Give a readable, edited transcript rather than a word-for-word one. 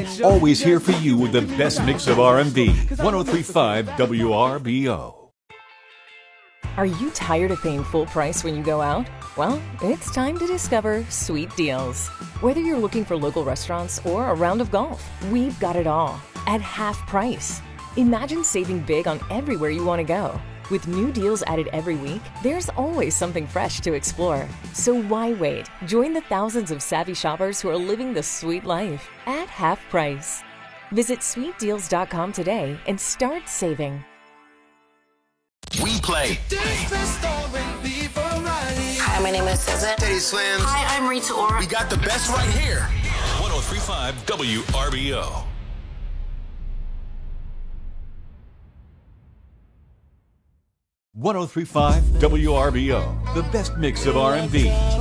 Always here for you with the best mix of R&B. 103.5 WRBO. Are you tired of paying full price when you go out? Well, it's time to discover Sweet Deals. Whether you're looking for local restaurants or a round of golf, we've got it all at half price. Imagine saving big on everywhere you want to go. With new deals added every week, there's always something fresh to explore. So why wait? Join the thousands of savvy shoppers who are living the sweet life at half price. Visit sweetdeals.com today and start saving. We play. Hi, my name is Susan. Teddy Swims. Hi, I'm Rita Ora. We got the best right here. 103.5 WRBO. 103.5 WRBO. The best mix of R&B,